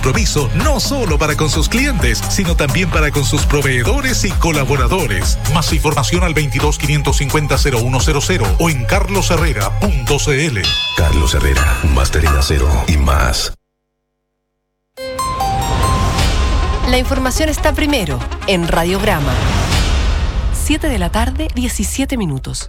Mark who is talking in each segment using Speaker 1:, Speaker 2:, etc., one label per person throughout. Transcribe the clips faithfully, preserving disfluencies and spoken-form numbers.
Speaker 1: compromiso no solo para con sus clientes, sino también para con sus proveedores y colaboradores. Más información al veintidós, quinientos cincuenta, cero uno cero cero o en carlos herrera punto c l.
Speaker 2: Carlos Herrera, máster en acero y más.
Speaker 3: La información está primero en Radiograma. siete de la tarde, diecisiete minutos.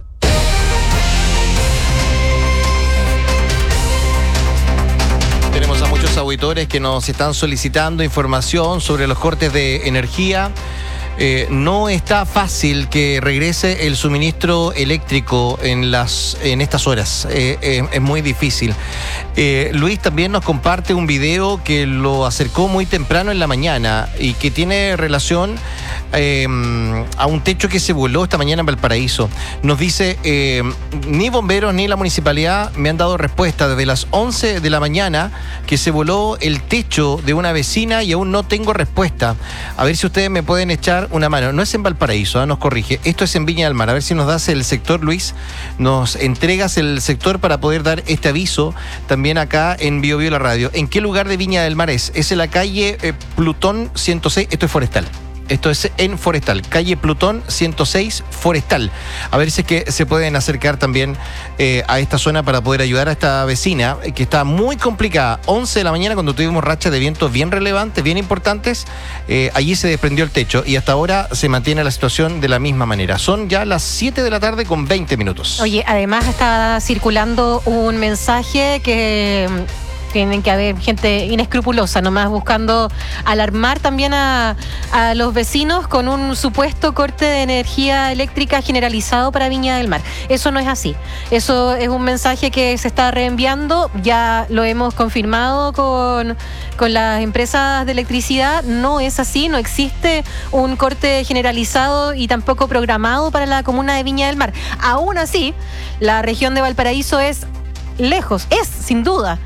Speaker 4: Tenemos a muchos auditores que nos están solicitando información sobre los cortes de energía. Eh, no está fácil que regrese el suministro eléctrico en las en estas horas. Eh, eh, es muy difícil. Eh, Luis también nos comparte un video que lo acercó muy temprano en la mañana y que tiene relación eh, a un techo que se voló esta mañana en Valparaíso. Nos dice, eh, ni bomberos ni la municipalidad me han dado respuesta desde las once de la mañana que se voló el techo de una vecina y aún no tengo respuesta. A ver si ustedes me pueden echar una mano. No es en Valparaíso, ¿eh? Nos corrige. Esto es en Viña del Mar. A ver si nos das el sector, Luis. Nos entregas el sector para poder dar este aviso también acá en Bio Bio la Radio. ¿En qué lugar de Viña del Mar es? Es en la calle eh, Plutón ciento seis. Esto es Forestal. Esto es en Forestal, calle Plutón ciento seis, Forestal. A ver si es que se pueden acercar también eh, a esta zona para poder ayudar a esta vecina que está muy complicada. once de la mañana cuando tuvimos rachas de vientos bien relevantes, bien importantes, eh, allí se desprendió el techo y hasta ahora se mantiene la situación de la misma manera. Son ya las siete de la tarde con veinte minutos.
Speaker 5: Oye, además está circulando un mensaje que... tienen que haber gente inescrupulosa, nomás buscando alarmar también a, a los vecinos con un supuesto corte de energía eléctrica generalizado para Viña del Mar. Eso no es así. Eso es un mensaje que se está reenviando, ya lo hemos confirmado con, con las empresas de electricidad. No es así, no existe un corte generalizado y tampoco programado para la comuna de Viña del Mar. Aún así, la región de Valparaíso es lejos, es sin duda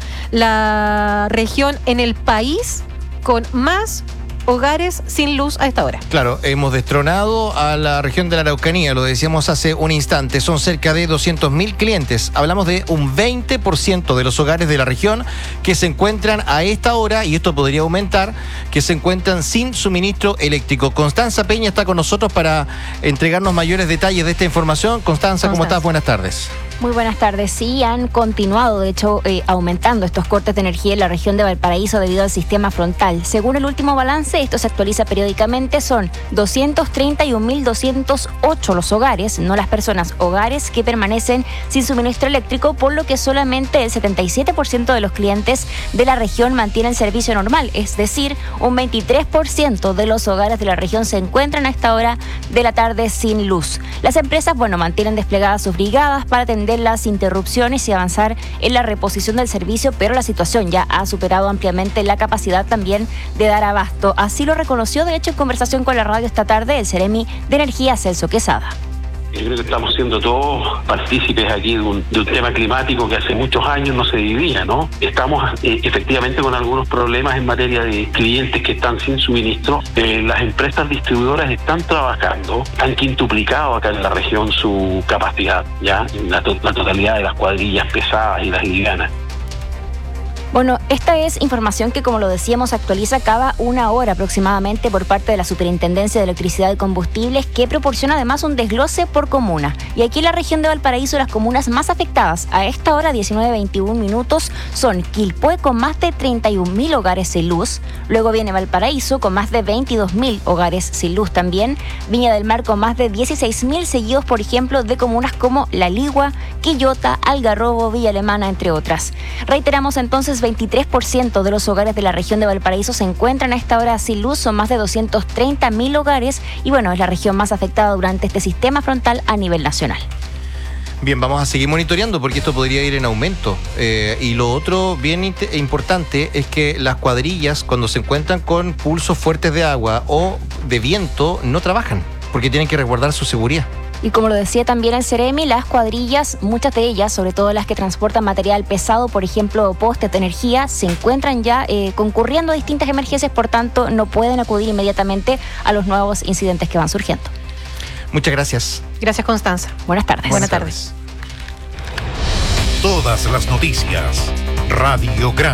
Speaker 5: la región en el país con más hogares sin luz a esta hora.
Speaker 4: Claro, hemos destronado a la región de la Araucanía, lo decíamos hace un instante, son cerca de doscientos mil clientes. Hablamos de un veinte por ciento de los hogares de la región que se encuentran a esta hora, y esto podría aumentar, que se encuentran sin suministro eléctrico. Constanza Peña está con nosotros para entregarnos mayores detalles de esta información. Constanza, ¿cómo estás? Buenas tardes.
Speaker 6: Muy buenas tardes. Sí, han continuado, de hecho, eh, aumentando estos cortes de energía en la región de Valparaíso debido al sistema frontal. Según el último balance, esto se actualiza periódicamente, son doscientos treinta y un mil doscientos ocho los hogares, no las personas, hogares que permanecen sin suministro eléctrico, por lo que solamente el setenta y siete por ciento de los clientes de la región mantienen servicio normal, es decir, un veintitrés por ciento de los hogares de la región se encuentran a esta hora de la tarde sin luz. Las empresas, bueno, mantienen desplegadas sus brigadas para atender las interrupciones y avanzar en la reposición del servicio, pero la situación ya ha superado ampliamente la capacidad también de dar abasto. Así lo reconoció, de hecho, en conversación con la radio esta tarde, el Ceremi de Energía, Celso Quesada.
Speaker 7: Yo creo que estamos siendo todos partícipes aquí de un, de un tema climático que hace muchos años no se vivía, ¿no? Estamos eh, efectivamente con algunos problemas en materia de clientes que están sin suministro. Eh, las empresas distribuidoras están trabajando, han quintuplicado acá en la región su capacidad, ya, la, to- la totalidad de las cuadrillas pesadas y las livianas.
Speaker 6: Bueno, esta es información que, como lo decíamos, actualiza cada una hora aproximadamente por parte de la Superintendencia de Electricidad y Combustibles, que proporciona además un desglose por comuna. Y aquí en la región de Valparaíso, las comunas más afectadas a esta hora, diecinueve veintiún minutos, son Quilpué con más de treinta y un mil hogares sin luz. Luego viene Valparaíso con más de veintidós mil hogares sin luz también. Viña del Mar con más de dieciséis mil, seguidos, por ejemplo, de comunas como La Ligua, Quillota, Algarrobo, Villa Alemana, entre otras. Reiteramos entonces, veintitrés por ciento de los hogares de la región de Valparaíso se encuentran a esta hora sin luz, son más de doscientos treinta mil hogares y bueno, es la región más afectada durante este sistema frontal a nivel nacional.
Speaker 4: Bien, vamos a seguir monitoreando porque esto podría ir en aumento. Eh, y lo otro bien int- importante es que las cuadrillas, cuando se encuentran con pulsos fuertes de agua o de viento, no trabajan porque tienen que resguardar su seguridad.
Speaker 6: Y como lo decía también el Ceremi, las cuadrillas, muchas de ellas, sobre todo las que transportan material pesado, por ejemplo, postes de energía, se encuentran ya eh, concurriendo a distintas emergencias, por tanto, no pueden acudir inmediatamente a los nuevos incidentes que van surgiendo.
Speaker 4: Muchas gracias.
Speaker 5: Gracias, Constanza.
Speaker 6: Buenas tardes.
Speaker 5: Buenas tardes.
Speaker 1: Todas las noticias. Radio Gran.